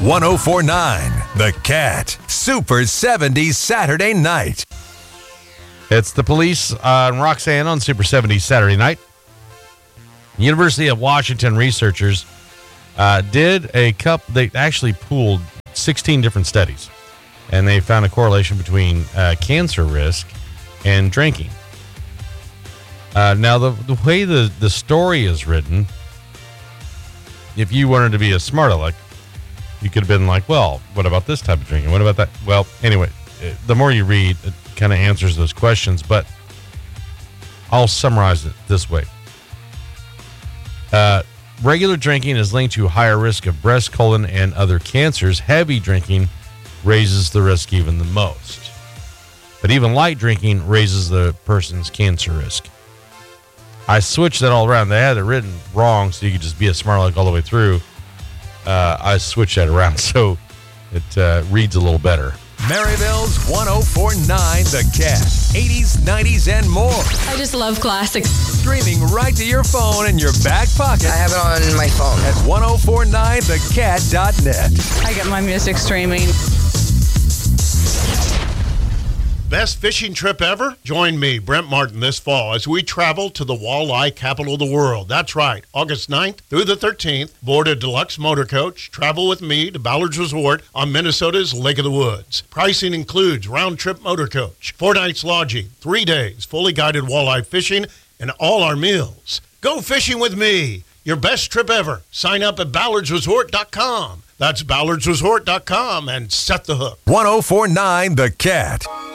1049 The Cat. Super 70s Saturday night. It's the Police on Roxanne on Super 70s Saturday night. University of Washington researchers did they actually pooled 16 different studies, and they found a correlation between cancer risk and drinking. Now, the way the story is written, if you wanted to be a smart aleck, you could have been like, well, what about this type of drinking? What about that? Well, anyway, the more you read, it kind of answers those questions, but I'll summarize it this way. Regular drinking is linked to higher risk of breast, colon, and other cancers. Heavy drinking raises the risk even the most. But even light drinking raises the person's cancer risk. I switched that all around. They had it written wrong, so you could just be a smart aleck all the way through. I switched that around so it reads a little better. Maryville's 1049 The Cat. 80s, 90s, and more. I just love classics. Streaming right to your phone in your back pocket. I have it on my phone. At 1049thecat.net. I get my music streaming. Best fishing trip ever? Join me, Brent Martin, this fall as we travel to the walleye capital of the world. That's right, August 9th through the 13th. Board a deluxe motor coach. Travel with me to Ballard's Resort on Minnesota's Lake of the Woods. Pricing includes round-trip motor coach, 4 nights lodging, 3 days, fully guided walleye fishing, and all our meals. Go fishing with me. Your best trip ever. Sign up at ballardsresort.com. That's ballardsresort.com and set the hook. 1049 The Cat.